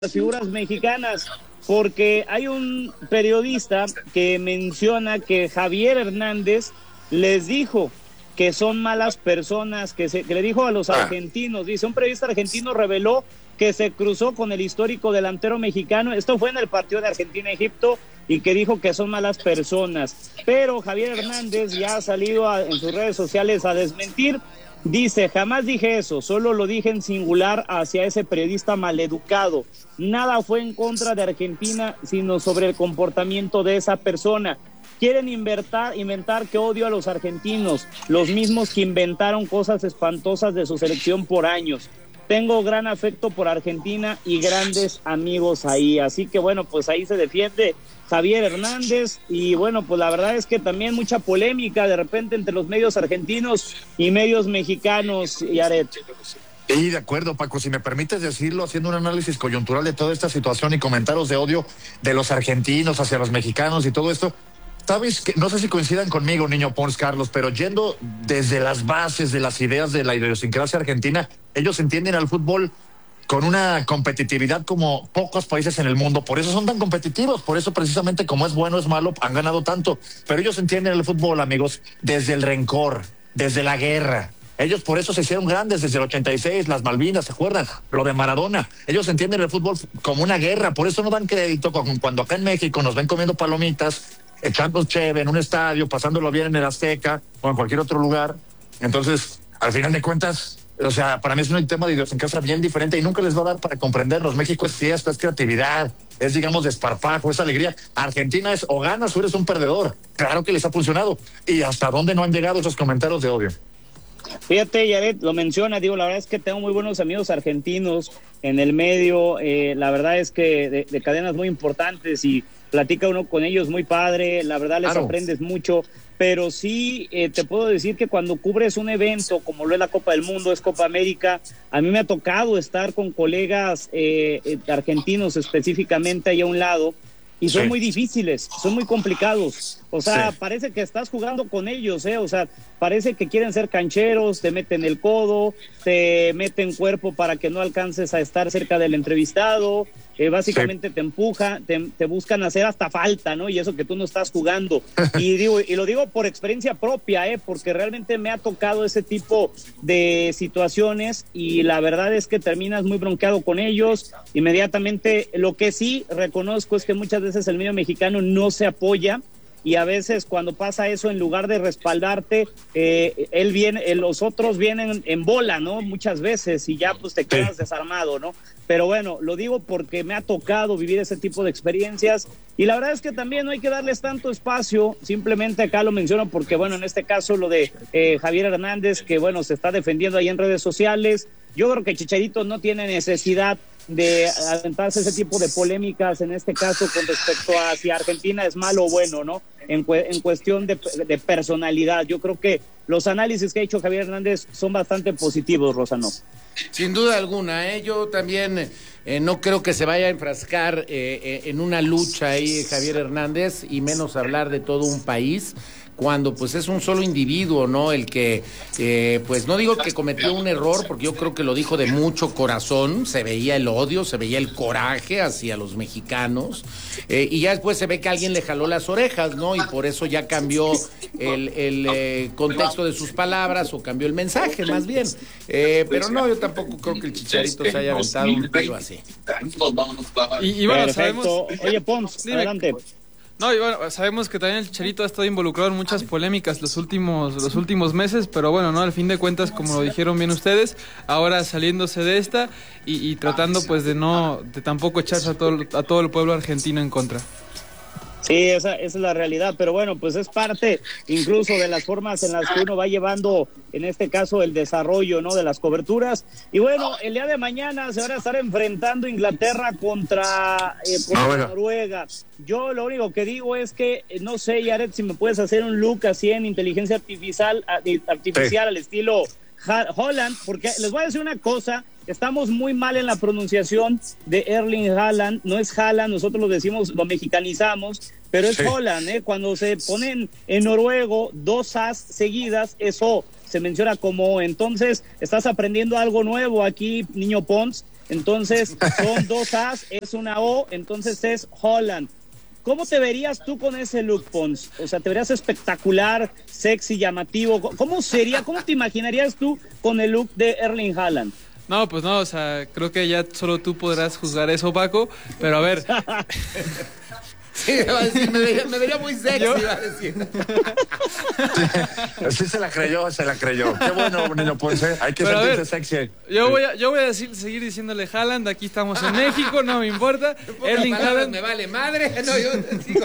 las figuras mexicanas, porque hay un periodista que menciona que Javier Hernández les dijo que son malas personas, que le dijo a los argentinos, dice, un periodista argentino reveló que se cruzó con el histórico delantero mexicano, esto fue en el partido de Argentina-Egipto, y que dijo que son malas personas, pero Javier Hernández ya ha salido en sus redes sociales a desmentir. Dice, jamás dije eso, solo lo dije en singular hacia ese periodista maleducado. Nada fue en contra de Argentina, sino sobre el comportamiento de esa persona. Quieren inventar que odio a los argentinos, los mismos que inventaron cosas espantosas de su selección por años. Tengo gran afecto por Argentina y grandes amigos ahí. Así que bueno, pues ahí se defiende Javier Hernández, y bueno, pues la verdad es que también mucha polémica de repente entre los medios argentinos y medios mexicanos, Yaret. Sí, de acuerdo, Paco, si me permites decirlo, haciendo un análisis coyuntural de toda esta situación y comentarios de odio de los argentinos hacia los mexicanos y todo esto, sabes que no sé si coincidan conmigo, niño Pons, Carlos, pero yendo desde las bases de las ideas de la idiosincrasia argentina, ellos entienden al fútbol con una competitividad como pocos países en el mundo, por eso son tan competitivos, por eso precisamente como es bueno, es malo, han ganado tanto, pero ellos entienden el fútbol, amigos, desde el rencor, desde la guerra. Ellos por eso se hicieron grandes desde el 86, las Malvinas, ¿se acuerdan? Lo de Maradona. Ellos entienden el fútbol como una guerra, por eso no dan crédito cuando acá en México nos ven comiendo palomitas, echando cheve en un estadio, pasándolo bien en el Azteca o en cualquier otro lugar. Entonces, al final de cuentas, o sea, para mí es un tema de idiosincrasia bien diferente y nunca les va a dar para comprenderlos. México es fiesta, es creatividad, es, digamos, desparpajo, es alegría. Argentina es o ganas o eres un perdedor. Claro que les ha funcionado. ¿Y hasta dónde no han llegado esos comentarios de odio? Fíjate, Yaret, lo menciona, digo, la verdad es que tengo muy buenos amigos argentinos en el medio, la verdad es que de cadenas muy importantes, y platica uno con ellos muy padre, la verdad les aprendes mucho, pero sí te puedo decir que cuando cubres un evento como lo es la Copa del Mundo, es Copa América, a mí me ha tocado estar con colegas argentinos específicamente ahí a un lado, y son muy difíciles, son muy complicados. O sea, parece que estás jugando con ellos, o sea, parece que quieren ser cancheros, te meten el codo, te meten cuerpo para que no alcances a estar cerca del entrevistado, básicamente te empujan, te buscan hacer hasta falta, ¿no? Y eso que tú no estás jugando. Y lo digo por experiencia propia, porque realmente me ha tocado ese tipo de situaciones, y la verdad es que terminas muy bronqueado con ellos. Inmediatamente, lo que sí reconozco es que muchas veces el medio mexicano no se apoya, y a veces cuando pasa eso, en lugar de respaldarte, los otros vienen en bola, ¿no? Muchas veces, y ya pues te quedas desarmado, ¿no? Pero bueno, lo digo porque me ha tocado vivir ese tipo de experiencias, y la verdad es que también no hay que darles tanto espacio. Simplemente acá lo menciono porque, bueno, en este caso lo de Javier Hernández, que bueno, se está defendiendo ahí en redes sociales. Yo creo que Chicharito no tiene necesidad de aventarse ese tipo de polémicas, en este caso con respecto a si Argentina es malo o bueno, ¿no? En cuestión de personalidad, yo creo que los análisis que ha hecho Javier Hernández son bastante positivos, Rosano. Sin duda alguna, yo también no creo que se vaya a enfrascar en una lucha ahí Javier Hernández, y menos hablar de todo un país, cuando pues es un solo individuo, ¿no? El que, pues no digo que cometió un error, porque yo creo que lo dijo de mucho corazón, se veía el odio, se veía el coraje hacia los mexicanos, y ya después se ve que alguien le jaló las orejas, ¿no? Y por eso ya cambió el contexto de sus palabras, o cambió el mensaje, más bien. Pero no, yo tampoco creo que el Chicharito se haya aventado un tiro así. Y bueno, perfecto. Sabemos... Oye, Pons, adelante. No, y bueno, sabemos que también el Chicharito ha estado involucrado en muchas polémicas los últimos meses, pero bueno, no, al fin de cuentas, como lo dijeron bien ustedes, ahora saliéndose de esta y tratando pues de tampoco echarse a todo el pueblo argentino en contra. Sí, esa es la realidad, pero bueno, pues es parte incluso de las formas en las que uno va llevando, en este caso, el desarrollo, ¿no?, de las coberturas. Y bueno, el día de mañana se van a estar enfrentando Inglaterra contra Noruega. Yo lo único que digo es que, no sé, Yaret, si me puedes hacer un look así en inteligencia artificial al estilo Haaland, porque les voy a decir una cosa, estamos muy mal en la pronunciación de Erling Haaland, no es Haaland, nosotros lo decimos, lo mexicanizamos, pero es Haaland, cuando se ponen en noruego 2 as seguidas, eso se menciona como, entonces estás aprendiendo algo nuevo aquí, niño Pons. entonces son 2 A's, es una O, entonces es Haaland. ¿Cómo te verías tú con ese look, Pons? O sea, ¿te verías espectacular, sexy, llamativo? ¿Cómo sería, cómo te imaginarías tú con el look de Erling Haaland? No, pues no, o sea, creo que ya solo tú podrás juzgar eso, Paco, pero a ver... Sí, va a decir, me vería muy sexy, va a decir. Sí, se la creyó. Qué bueno, niño Ponce. Hay que sentirse sexy. Yo voy a seguir diciéndole Haaland, aquí estamos en México, no me importa. Erling Haaland me vale madre. No, yo digo.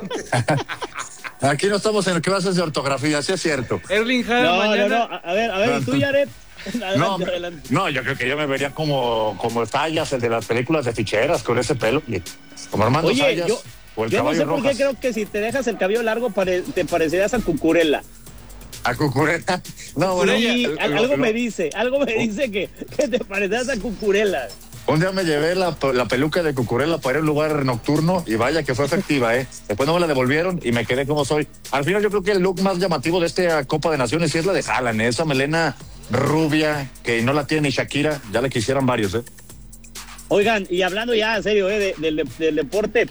Aquí no estamos en clases de ortografía, sí es cierto. Erling Haaland mañana... No. A ver, ¿y tú, Yaret? Adelante. No, yo creo que yo me vería como Sayas, el de las películas de ficheras, con ese pelo. Como Armando Sayas. Yo no sé por qué creo que si te dejas el cabello largo te parecerías a Cucurella. ¿A Cucurella? No, bueno. Sí, algo me dice que te parecías a Cucurella. Un día me llevé la peluca de Cucurella para ir a un lugar nocturno y vaya que fue efectiva, ¿eh? Después no me la devolvieron y me quedé como soy. Al final yo creo que el look más llamativo de esta Copa de Naciones sí es la de Haaland, esa melena rubia que no la tiene ni Shakira, ya le quisieran varios, ¿eh? Oigan, y hablando ya en serio del deporte,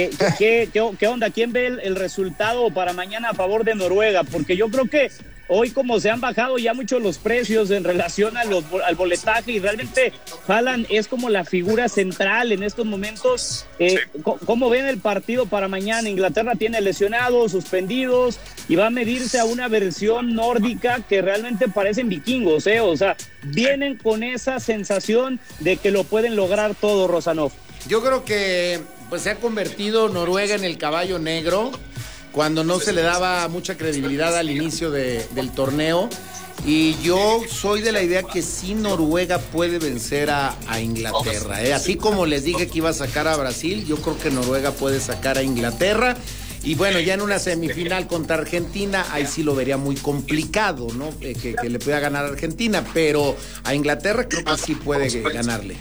¿qué onda? ¿Quién ve el resultado para mañana a favor de Noruega? Porque yo creo que hoy, como se han bajado ya mucho los precios en relación al boletaje, y realmente Haaland es como la figura central en estos momentos. ¿Cómo ven el partido para mañana? Inglaterra tiene lesionados, suspendidos, y va a medirse a una versión nórdica que realmente parecen vikingos, o sea, vienen con esa sensación de que lo pueden lograr todo, Rosanov. Yo creo que pues se ha convertido Noruega en el caballo negro, cuando no se le daba mucha credibilidad al inicio del torneo. Y yo soy de la idea que sí Noruega puede vencer a Inglaterra. Así como les dije que iba a sacar a Brasil, yo creo que Noruega puede sacar a Inglaterra. Y bueno, ya en una semifinal contra Argentina, ahí sí lo vería muy complicado, ¿no? Que le pueda ganar a Argentina, pero a Inglaterra creo que sí puede ganarle.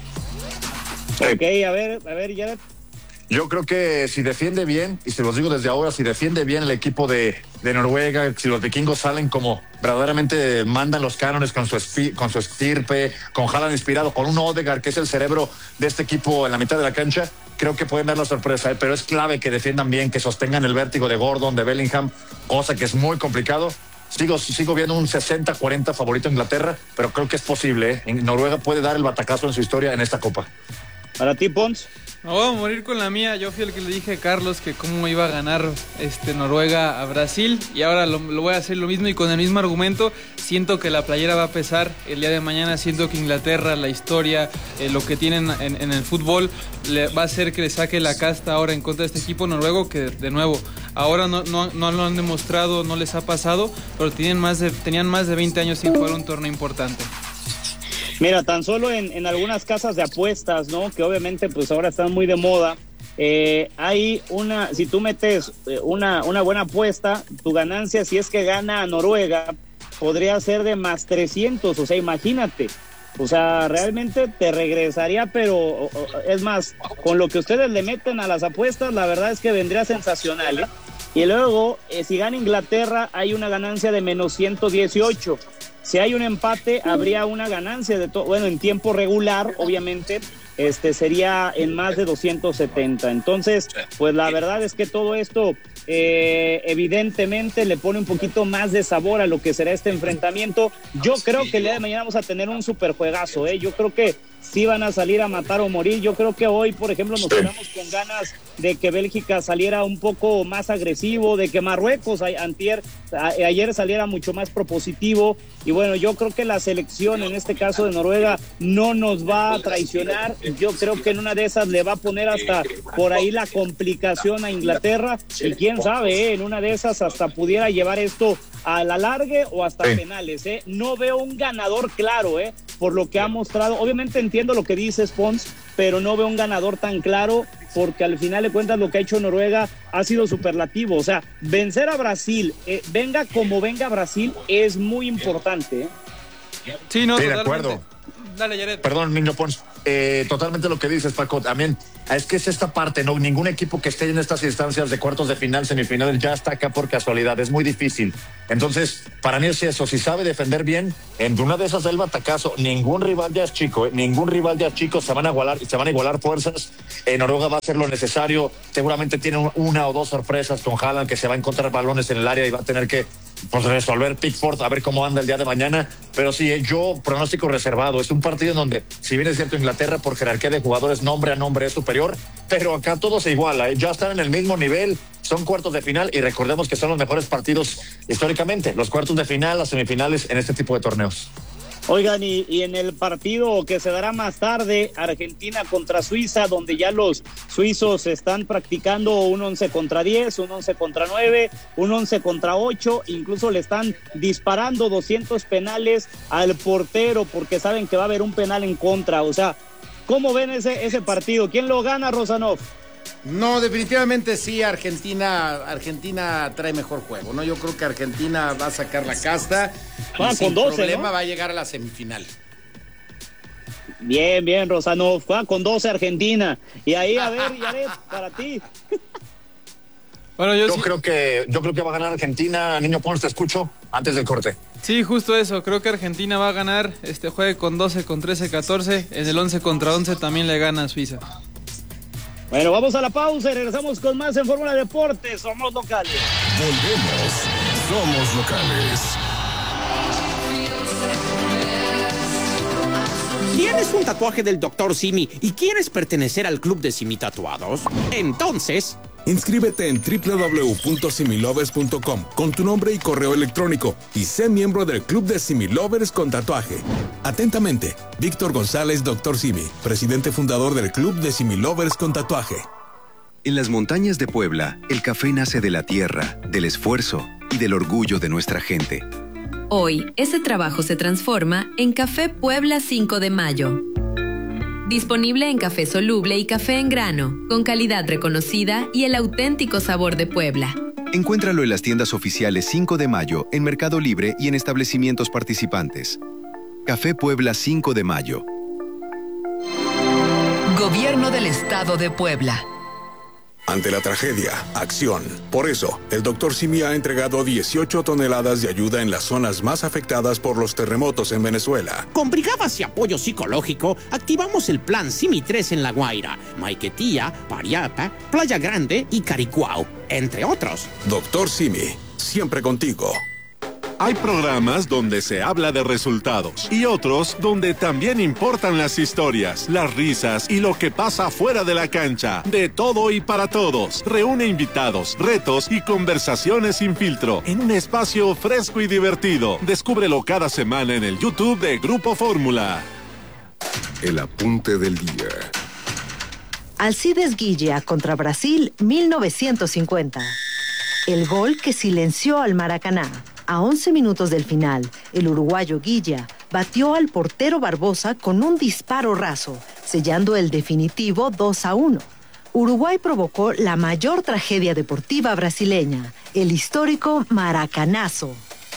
Ok, a ver, ya. Yo creo que si defiende bien, y se los digo desde ahora, si defiende bien el equipo de Noruega, si los vikingos salen como verdaderamente mandan los cánones con su estirpe, con Haaland inspirado, con un Odegaard que es el cerebro de este equipo en la mitad de la cancha, creo que pueden dar la sorpresa, pero es clave que defiendan bien, que sostengan el vértigo de Gordon, de Bellingham, cosa que es muy complicado. Sigo viendo un 60-40 favorito a Inglaterra, pero creo que es posible, ¿eh? Noruega puede dar el batacazo en su historia en esta Copa. Para ti, Pons. Me voy a morir con la mía. Yo fui el que le dije a Carlos que cómo iba a ganar Noruega a Brasil, y ahora lo voy a hacer lo mismo y con el mismo argumento. Siento que la playera va a pesar el día de mañana. Siento que Inglaterra, la historia, lo que tienen en el fútbol, va a hacer que le saque la casta ahora en contra de este equipo noruego, que de nuevo ahora no lo han demostrado, no les ha pasado, pero tenían más de 20 años sin jugar un torneo importante. Mira, tan solo en algunas casas de apuestas, ¿no? Que obviamente pues ahora están muy de moda. Hay si tú metes una buena apuesta, tu ganancia, si es que gana a Noruega, podría ser de más 300, o sea, imagínate. O sea, realmente te regresaría, pero es más, con lo que ustedes le meten a las apuestas, la verdad es que vendría sensacional, ¿eh? Y luego, si gana Inglaterra, hay una ganancia de menos 118. Si hay un empate, habría una ganancia en tiempo regular, obviamente, sería en más de 270. Entonces, pues la verdad es que todo esto evidentemente le pone un poquito más de sabor a lo que será este enfrentamiento. Yo creo que el día de mañana vamos a tener un super juegazo, ¿eh? Yo creo que sí van a salir a matar o morir. Yo creo que hoy, por ejemplo, nos quedamos con ganas de que Bélgica saliera un poco más agresivo, de que Marruecos ayer saliera mucho más propositivo. Y bueno, yo creo que la selección, en este caso de Noruega, no nos va a traicionar. Yo creo que en una de esas le va a poner hasta por ahí la complicación a Inglaterra. Y quién sabe, en una de esas hasta pudiera llevar esto a la largue o hasta penales. No veo un ganador claro, por lo que ha mostrado. Obviamente entiendo lo que dices, Pons, pero no veo un ganador tan claro, porque al final de cuentas lo que ha hecho Noruega ha sido superlativo. O sea, vencer a Brasil, venga como venga Brasil, es muy importante. Sí, no, de acuerdo. Dale, Yaret. Perdón, niño Pons. Totalmente lo que dices, Paco. También Es que es esta parte, ¿no? Ningún equipo que esté en estas instancias de cuartos de final, semifinales, ya está acá por casualidad. Es muy difícil. Entonces, para mí es eso. Si sabe defender bien, en una de esas del batacazo, ningún rival ya es chico, ningún rival ya es chico. Se van a igualar fuerzas. Noruega va a hacer lo necesario. Seguramente tiene una o dos sorpresas con Haaland, que se va a encontrar balones en el área y va a tener que resolver Pickford, a ver cómo anda el día de mañana. Pero sí, yo pronóstico reservado. Es un partido en donde, si bien es cierto, Inglaterra por jerarquía de jugadores nombre a nombre es superior, pero acá todo se iguala, ya están en el mismo nivel, son cuartos de final y recordemos que son los mejores partidos históricamente, los cuartos de final, las semifinales en este tipo de torneos. Oigan, y en el partido que se dará más tarde, Argentina contra Suiza, donde ya los suizos están practicando un 11 contra 10, un 11 contra 9, un 11 contra 8, incluso le están disparando 200 penales al portero porque saben que va a haber un penal en contra. O sea, ¿cómo ven ese partido? ¿Quién lo gana, Rosanov? No, definitivamente sí, Argentina trae mejor juego, ¿no? Yo creo que Argentina va a sacar la casta y sin 12, problema, ¿no? Va a llegar a la semifinal. Bien, Rosanov, juega con 12 Argentina. Y ahí, a ver, Yaret, para ti. Bueno, yo creo que va a ganar Argentina. Niño Pons, te escucho antes del corte. Sí, justo eso. Creo que Argentina va a ganar. Juegue con 12, con 13, 14. En el 11 contra 11 también le gana a Suiza. Bueno, vamos a la pausa y regresamos con más en Fórmula Deportes. Somos locales. Volvemos. Somos locales. ¿Tienes un tatuaje del Dr. Simi y quieres pertenecer al club de Simi Tatuados? Entonces, inscríbete en www.similovers.com con tu nombre y correo electrónico y sé miembro del club de Similovers con tatuaje. Atentamente, Víctor González, Dr. Simi, presidente fundador del club de Similovers con tatuaje. En las montañas de Puebla, el café nace de la tierra, del esfuerzo y del orgullo de nuestra gente. Hoy, ese trabajo se transforma en Café Puebla 5 de Mayo. Disponible en café soluble y café en grano, con calidad reconocida y el auténtico sabor de Puebla. Encuéntralo en las tiendas oficiales 5 de Mayo, en Mercado Libre y en establecimientos participantes. Café Puebla 5 de Mayo. Gobierno del Estado de Puebla. Ante la tragedia, acción. Por eso, el Dr. Simi ha entregado 18 toneladas de ayuda en las zonas más afectadas por los terremotos en Venezuela. con brigadas y apoyo psicológico, activamos el plan Simi 3 en La Guaira, Maiquetía, Pariata, Playa Grande y Caricuao, entre otros. Dr. Simi, siempre contigo. Hay programas donde se habla de resultados y otros donde también importan las historias, las risas y lo que pasa fuera de la cancha. De todo y para todos. Reúne invitados, retos y conversaciones sin filtro en un espacio fresco y divertido. Descúbrelo cada semana en el YouTube de Grupo Fórmula. El apunte del día. Alcides Guilla contra Brasil, 1950. El gol que silenció al Maracaná. A 11 minutos del final, el uruguayo Guilla batió al portero Barbosa con un disparo raso, sellando el definitivo 2-1. Uruguay provocó la mayor tragedia deportiva brasileña, el histórico Maracanazo.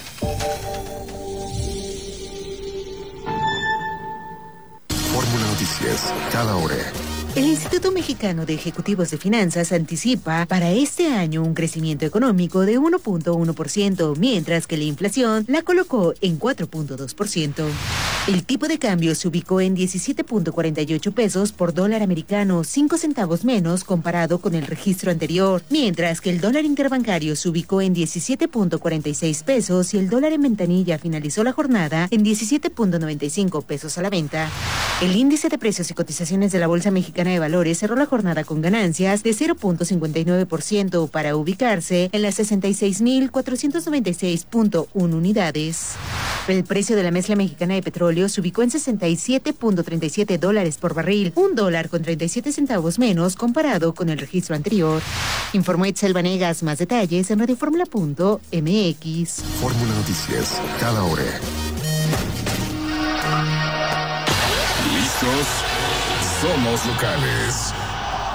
Fórmula Noticias, cada hora. El Instituto Mexicano de Ejecutivos de Finanzas anticipa para este año un crecimiento económico de 1.1%, mientras que la inflación la colocó en 4.2%. El tipo de cambio se ubicó en 17.48 pesos por dólar americano, 5 centavos menos comparado con el registro anterior, mientras que el dólar interbancario se ubicó en 17.46 pesos y el dólar en ventanilla finalizó la jornada en 17.95 pesos a la venta. El índice de precios y cotizaciones de la Bolsa Mexicana de Valores cerró la jornada con ganancias de 0.59% para ubicarse en las 66.496.1 unidades. El precio de la mezcla mexicana de petróleo se ubicó en $67.37 por barril, $1.37 menos comparado con el registro anterior. Informó Etzel Vanegas. Más detalles en radioformula.mx. Fórmula Noticias, cada hora. ¿Listos? Somos locales.